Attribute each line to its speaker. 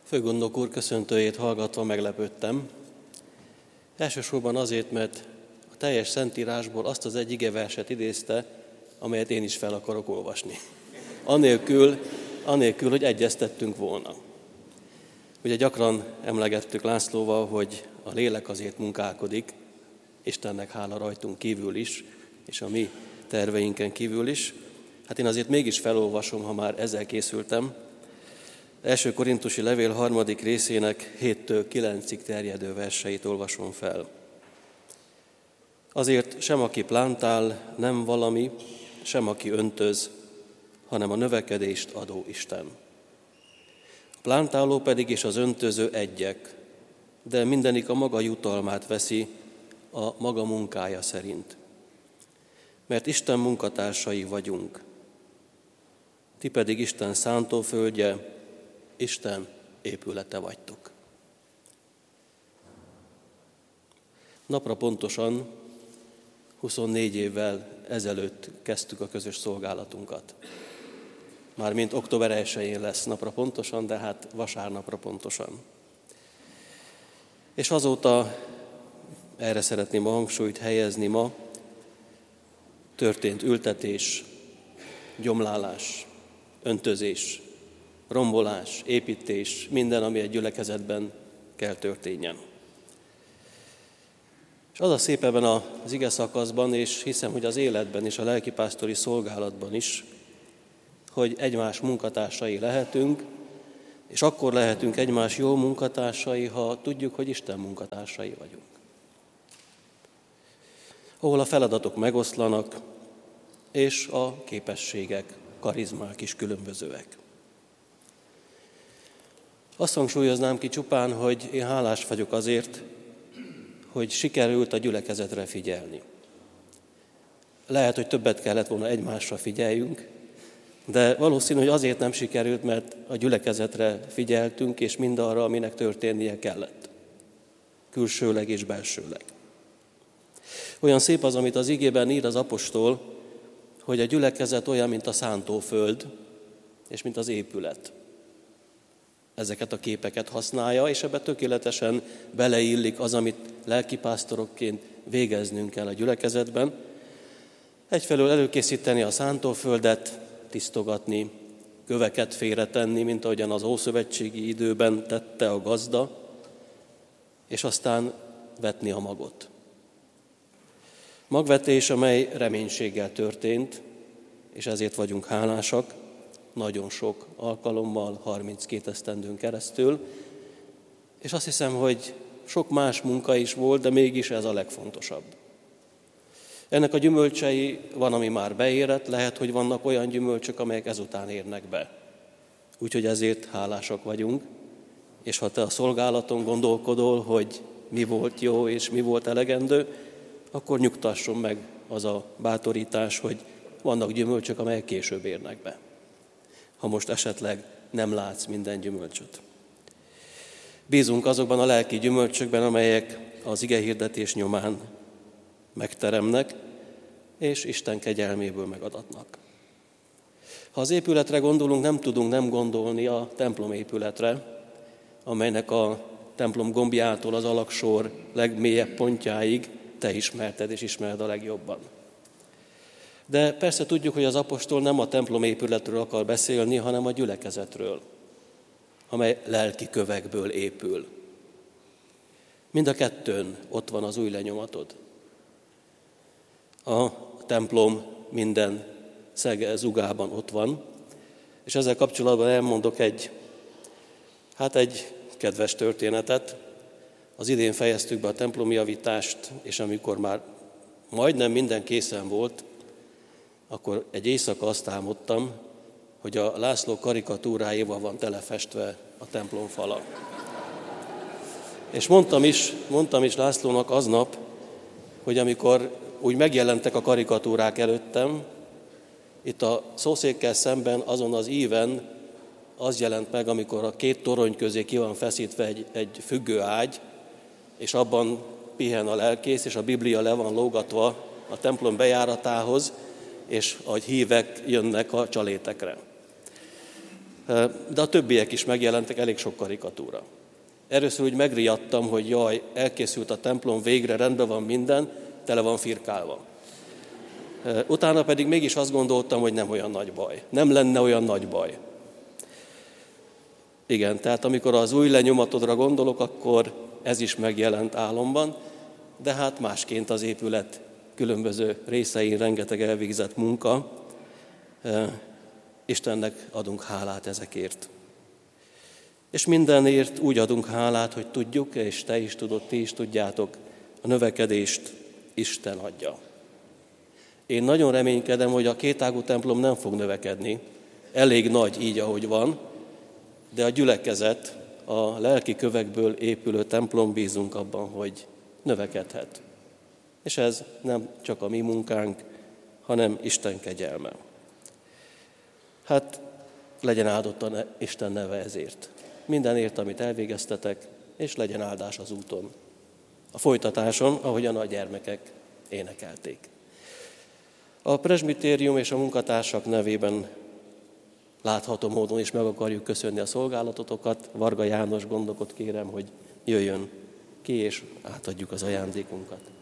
Speaker 1: Főgondnok úr köszöntőjét hallgatva meglepődtem. Elsősorban azért, mert a teljes Szentírásból azt az egy igeverset idézte, amelyet én is fel akarok olvasni. Anélkül, hogy egyeztettünk volna. Ugye gyakran emlegettük Lászlóval, hogy a lélek azért munkálkodik, Istennek hála rajtunk kívül is, és a mi terveinken kívül is. Hát én azért mégis felolvasom, ha már ezzel készültem. 1. Korintusi levél 3. részének 7-től 9-ig terjedő verseit olvasom fel. Azért sem aki plántál nem valami, sem aki öntöz, hanem a növekedést adó Isten. A plántáló pedig és az öntöző egyek, de mindenik a maga jutalmát veszi a maga munkája szerint. Mert Isten munkatársai vagyunk. Ti pedig Isten szántóföldje, Isten épülete vagytok. Napra pontosan 24 évvel ezelőtt kezdtük a közös szolgálatunkat. Mármint október 1-én lesz napra pontosan, de hát vasárnapra pontosan. És azóta erre szeretném a hangsúlyt helyezni ma, történt ültetés, gyomlálás, öntözés, rombolás, építés, minden, ami egy gyülekezetben kell történjen. És az a szép ebben az ige szakaszban, és hiszem, hogy az életben és a lelkipásztori szolgálatban is, hogy egymás munkatársai lehetünk, és akkor lehetünk egymás jó munkatársai, ha tudjuk, hogy Isten munkatársai vagyunk. Ahol a feladatok megoszlanak, és a képességek, karizmák is különbözőek. Azt hangsúlyoznám ki csupán, hogy én hálás vagyok azért, hogy sikerült a gyülekezetre figyelni. Lehet, hogy többet kellett volna egymásra figyeljünk, de valószínű, hogy azért nem sikerült, mert a gyülekezetre figyeltünk, és mindarra, aminek történnie kellett. Külsőleg és belsőleg. Olyan szép az, amit az igében ír az apostol, hogy a gyülekezet olyan, mint a szántóföld, és mint az épület. Ezeket a képeket használja, és ebbe tökéletesen beleillik az, amit lelkipásztorokként végeznünk kell a gyülekezetben. Egyfelől előkészíteni a szántóföldet, tisztogatni, köveket félretenni, mint ahogyan az ószövetségi időben tette a gazda, és aztán vetni a magot. Magvetés, amely reménységgel történt, és ezért vagyunk hálásak, nagyon sok alkalommal, 32 esztendőn keresztül, és azt hiszem, hogy sok más munka is volt, de mégis ez a legfontosabb. Ennek a gyümölcsei van, ami már beérett, lehet, hogy vannak olyan gyümölcsök, amelyek ezután érnek be. Úgyhogy ezért hálásak vagyunk, és ha te a szolgálaton gondolkodol, hogy mi volt jó és mi volt elegendő, akkor nyugtasson meg az a bátorítás, hogy vannak gyümölcsök, amelyek később érnek be. Ha most esetleg nem látsz minden gyümölcsöt. Bízunk azokban a lelki gyümölcsökben, amelyek az igehirdetés nyomán megteremnek, és Isten kegyelméből megadatnak. Ha az épületre gondolunk, nem tudunk nem gondolni a templom épületre, amelynek a templom gombjától az alaksor legmélyebb pontjáig te ismerted és ismered a legjobban. De persze tudjuk, hogy az apostol nem a templom épületről akar beszélni, hanem a gyülekezetről, amely lelki kövekből épül. Mind a kettőn ott van az új lenyomatod. A templom minden szege zugában ott van, és ezzel kapcsolatban elmondok egy kedves történetet. Az idén fejeztük be a templomjavítást, és amikor már majdnem minden készen volt, akkor egy éjszaka azt álmodtam, hogy a László karikatúráival van telefestve a templom fala. És mondtam is Lászlónak aznap, hogy amikor úgy megjelentek a karikatúrák előttem, itt a szószékkel szemben azon az íven az jelent meg, amikor a két torony közé ki van feszítve egy függő ágy, és abban pihen a lelkész, és a Biblia le van lógatva a templom bejáratához, és a hívek jönnek a csalétekre. De a többiek is megjelentek, elég sok karikatúra. Először úgy megriadtam, hogy jaj, elkészült a templom, végre rendben van minden, tele van firkálva. Utána pedig mégis azt gondoltam, hogy nem olyan nagy baj. Nem lenne olyan nagy baj. Igen, tehát amikor az új lenyomatodra gondolok, akkor ez is megjelent álomban, de hát másként az épület különböző részein rengeteg elvégzett munka. Istennek adunk hálát ezekért. És mindenért úgy adunk hálát, hogy tudjuk, és te is tudod, ti is tudjátok, a növekedést Isten adja. Én nagyon reménykedem, hogy a kétágú templom nem fog növekedni, elég nagy így, ahogy van, de a gyülekezet, a lelki kövekből épülő templom, bízunk abban, hogy növekedhet. És ez nem csak a mi munkánk, hanem Isten kegyelme. Hát legyen áldott Isten neve ezért. Mindenért, amit elvégeztetek, és legyen áldás az úton. A folytatáson, ahogyan a gyermekek énekelték. A presbitérium és a munkatársak nevében látható módon is meg akarjuk köszönni a szolgálatotokat. Varga János gondnokot kérem, hogy jöjjön ki, és átadjuk az ajándékunkat.